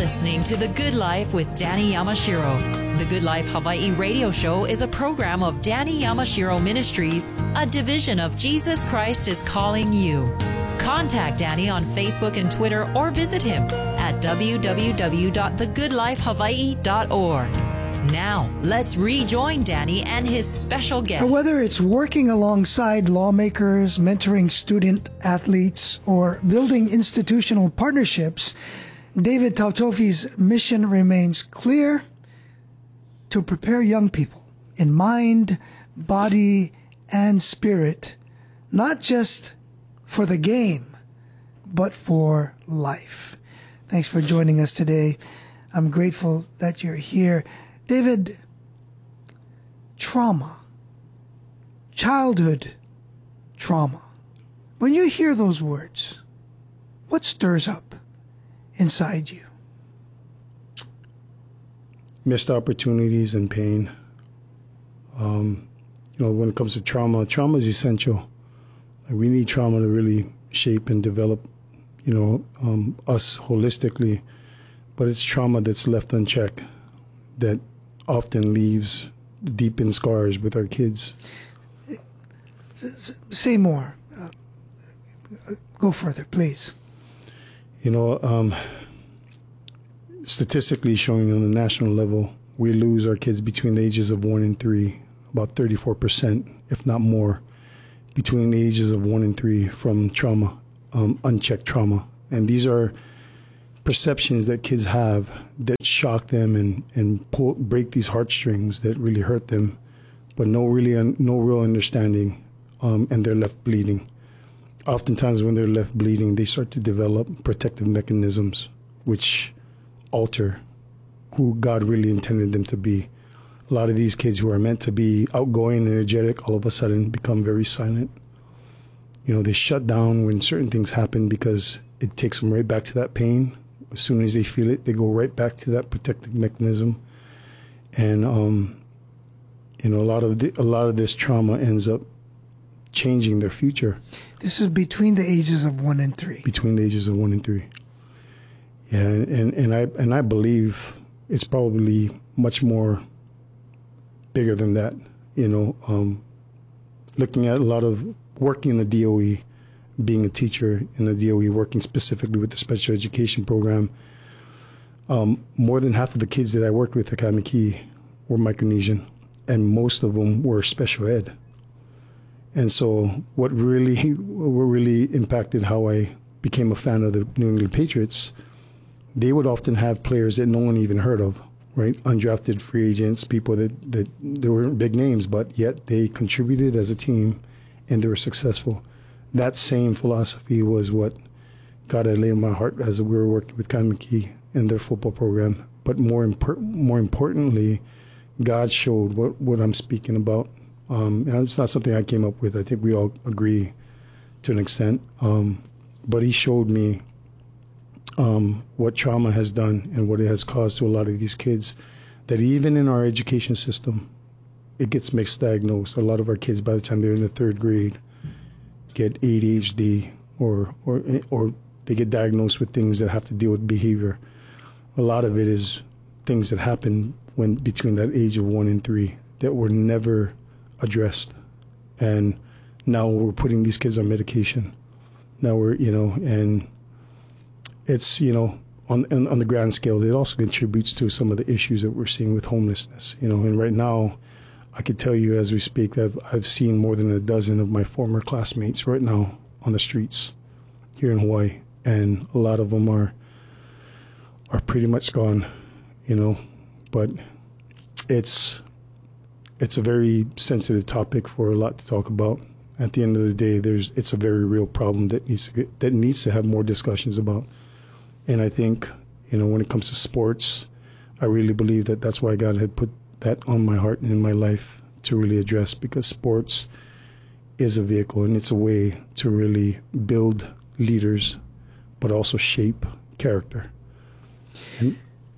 listening to The Good Life with Danny Yamashiro. The Good Life Hawaii radio show is a program of Danny Yamashiro Ministries, a division of Jesus Christ is Calling You. Contact Danny on Facebook and Twitter or visit him at www.thegoodlifehawaii.org. Now, let's rejoin Danny and his special guest. Whether it's working alongside lawmakers, mentoring student athletes, or building institutional partnerships, David Tautofi's mission remains clear: to prepare young people in mind, body, and spirit, not just for the game, but for life. Thanks for joining us today. I'm grateful that you're here. David, trauma, childhood trauma. When you hear those words, what stirs up inside you? Missed opportunities and pain. When it comes to trauma is essential. We need trauma to really shape and develop, us holistically. But it's trauma that's left unchecked that often leaves deepened scars with our kids. Say more. Go further, please. Statistically showing on the national level, we lose our kids between the ages of 1 and 3, about 34%, if not more, between the ages of 1 and 3 from trauma, unchecked trauma. And these are perceptions that kids have that shock them and break these heartstrings that really hurt them, but no real understanding, and they're left bleeding. Oftentimes when they're left bleeding, they start to develop protective mechanisms which alter who God really intended them to be. A lot of these kids who are meant to be outgoing and energetic all of a sudden become very silent. They shut down when certain things happen because it takes them right back to that pain. As soon as they feel it, they go right back to that protective mechanism. And, a lot of this trauma ends up changing their future. This is between the ages of 1 and 3. Between the ages of 1 and 3. Yeah, and I believe it's probably much more bigger than that. Looking at a lot of working in the DOE, being a teacher in the DOE, working specifically with the special education program, more than half of the kids that I worked with at Kamiki were Micronesian, and most of them were special ed. And so what really impacted how I became a fan of the New England Patriots, they would often have players that no one even heard of, right? Undrafted free agents, people that they weren't big names, but yet they contributed as a team and they were successful. That same philosophy was what God had laid in my heart as we were working with Kamiki and their football program. But more importantly, God showed what I'm speaking about. And it's not something I came up with. I think we all agree to an extent. But he showed me what trauma has done and what it has caused to a lot of these kids, that even in our education system, it gets misdiagnosed. A lot of our kids, by the time they're in the 3rd grade, get ADHD or they get diagnosed with things that have to deal with behavior. A lot of it is things that happen between that age of 1 and 3 that were never addressed. And now we're putting these kids on medication. Now we're, and it's, on the grand scale, it also contributes to some of the issues that we're seeing with homelessness, and right now, I could tell you as we speak that I've seen more than a dozen of my former classmates right now on the streets here in Hawaii, and a lot of them are pretty much gone, but it's a very sensitive topic for a lot to talk about. At the end of the day, it's a very real problem that needs to have more discussions about. And I think, when it comes to sports, I really believe that that's why God had put that on my heart and in my life to really address, because sports is a vehicle and it's a way to really build leaders, but also shape character. And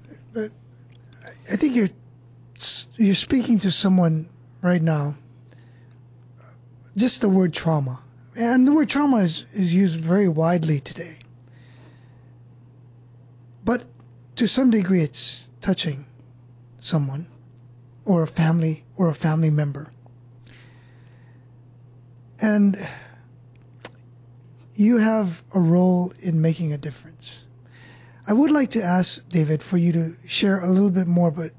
I think you're speaking to someone right now. Just the word trauma, and the word trauma is used very widely today. But to some degree it's touching someone or a family member. And you have a role in making a difference. I would like to ask David for you to share a little bit more, but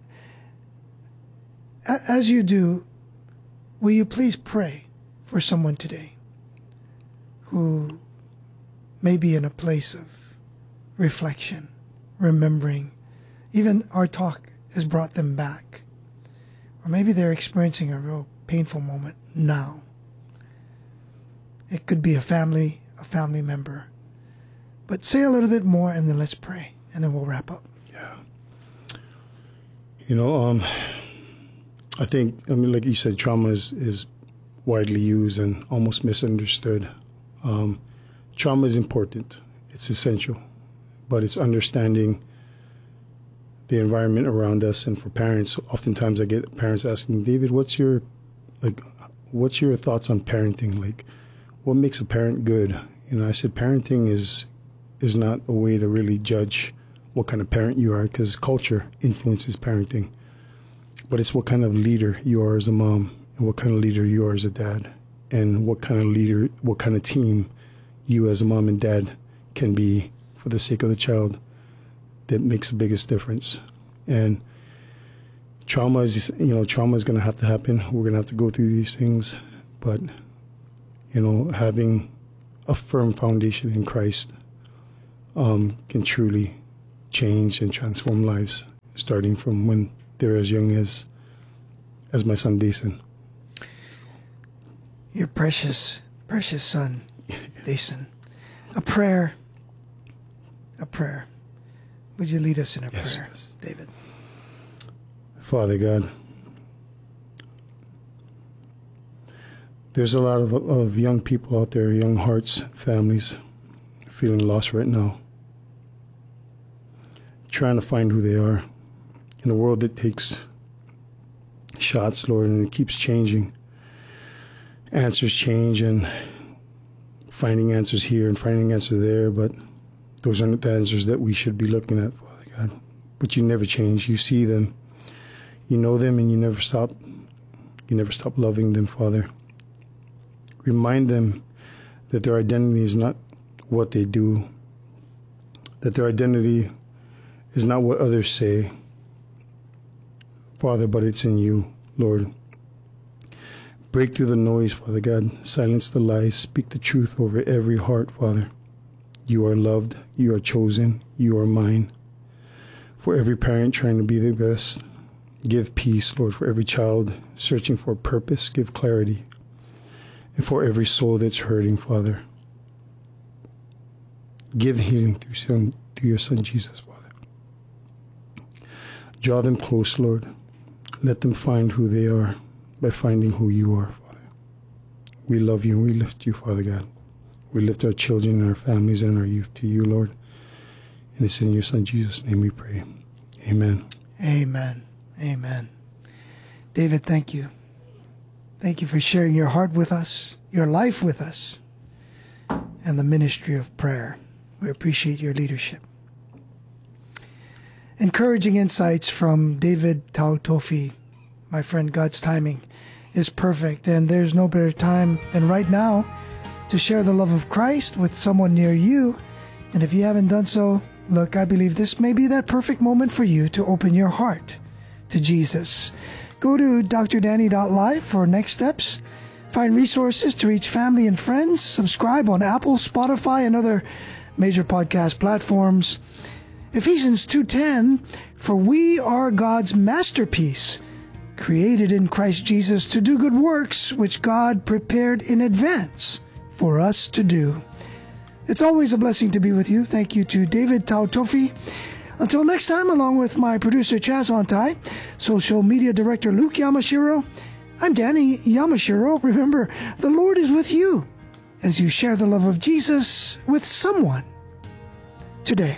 as you do, will you please pray for someone today who may be in a place of reflection, remembering, even our talk has brought them back, or maybe they're experiencing a real painful moment now. It could be a family member. But say a little bit more and then let's pray and then we'll wrap up. Yeah. I think, like you said, trauma is widely used and almost misunderstood. Trauma is important. It's essential. But it's understanding the environment around us. And for parents, oftentimes I get parents asking, David, what's your thoughts on parenting? Like, what makes a parent good? I said parenting is not a way to really judge what kind of parent you are, because culture influences parenting. But it's what kind of leader you are as a mom, and what kind of leader you are as a dad, and what kind of team you as a mom and dad can be for the sake of the child that makes the biggest difference. And trauma is going to have to happen. We're going to have to go through these things, but having a firm foundation in Christ can truly change and transform lives, starting from when they're as young as my son Dason. Your precious son, Dason. A prayer. Would you lead us in a prayer, yes. David? Father God, there's a lot of young people out there, young hearts, families, feeling lost right now, trying to find who they are in a world that takes shots, Lord, and it keeps changing. Answers change, and finding answers here and finding answers there, but those aren't the answers that we should be looking at, Father God. But you never change. You see them, you know them, and you never stop loving them, Father. Remind them that their identity is not what they do, that their identity is not what others say, Father, but it's in you, Lord. Break through the noise, Father God. Silence the lies. Speak the truth over every heart, Father. You are loved. You are chosen. You are mine. For every parent trying to be their best, give peace, Lord. For every child searching for purpose, give clarity. And for every soul that's hurting, Father, give healing through your Son, Jesus, Father. Draw them close, Lord. Let them find who they are by finding who you are, Father. We love you and we lift you, Father God. We lift our children and our families and our youth to you, Lord. And it's in your Son, Jesus' name we pray. Amen. Amen. Amen. David, thank you. Thank you for sharing your heart with us, your life with us, and the ministry of prayer. We appreciate your leadership. Encouraging insights from David Tautofi. My friend, God's timing is perfect, and there's no better time than right now to share the love of Christ with someone near you. And if you haven't done so, look, I believe this may be that perfect moment for you to open your heart to Jesus. Go to drdanny.live for next steps. Find resources to reach family and friends. Subscribe on Apple, Spotify, and other major podcast platforms. Ephesians 2:10, for we are God's masterpiece, created in Christ Jesus to do good works, which God prepared in advance for us to do. It's always a blessing to be with you. Thank you to David Tautofi. Until next time, along with my producer Chaz Ontai, social media director Luke Yamashiro, I'm Danny Yamashiro. Remember, the Lord is with you as you share the love of Jesus with someone today.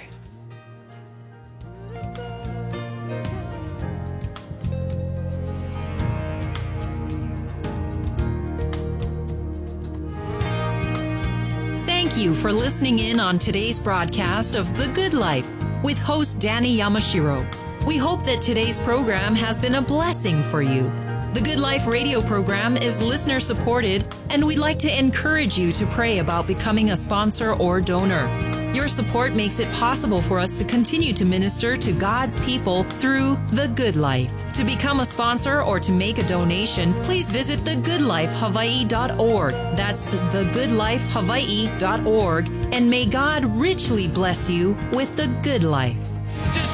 Thank you for listening in on today's broadcast of The Good Life with host Danny Yamashiro. We hope that today's program has been a blessing for you. The Good Life radio program is listener supported, and we'd like to encourage you to pray about becoming a sponsor or donor. Your support makes it possible for us to continue to minister to God's people through The Good Life. To become a sponsor or to make a donation, please visit thegoodlifehawaii.org. That's thegoodlifehawaii.org. And may God richly bless you with the good life.